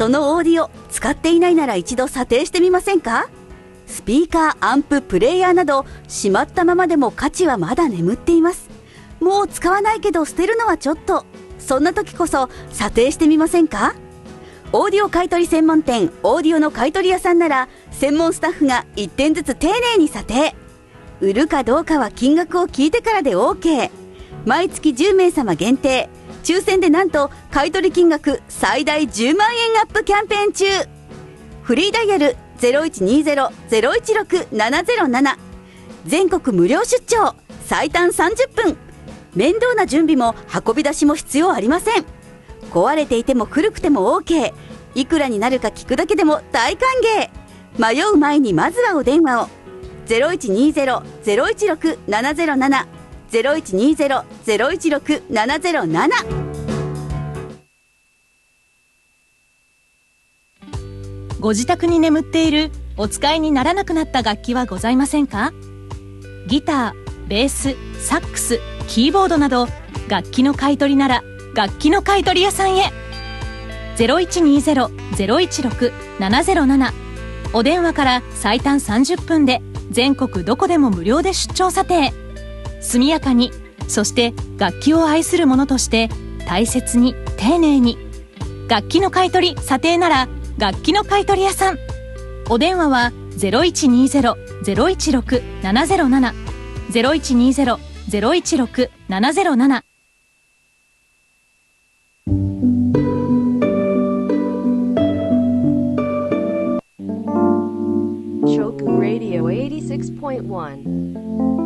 そのオーディオ使っていないなら一度査定してみませんか？スピーカー、アンプ、プレイヤーなどしまったままでも価値はまだ眠っています。もう使わないけど捨てるのはちょっと、そんな時こそ査定してみませんか？オーディオ買取専門店オーディオの買取屋さんなら専門スタッフが1点ずつ丁寧に査定。売るかどうかは金額を聞いてからで OK。 毎月10名様限定、抽選でなんと買取金額最大10万円アップキャンペーン中。フリーダイヤル 0120-016-707、 全国無料出張、最短30分。面倒な準備も運び出しも必要ありません。壊れていても古くても OK。 いくらになるか聞くだけでも大歓迎。迷う前にまずはお電話を。 0120-016-707、 0120-016-707。 ご自宅に眠っているお使いにならなくなった楽器はございませんか？ギター、ベース、サックス、キーボードなど楽器の買い取りなら楽器の買い取り屋さんへ。 0120-016-707、 お電話から最短30分で全国どこでも無料で出張査定。速やかに、そして楽器を愛する者として大切に丁寧に。楽器の買い取り査定なら楽器の買い取り屋さん。お電話は 0120-016-707、 0120-016-707。 Choku Radio 86.1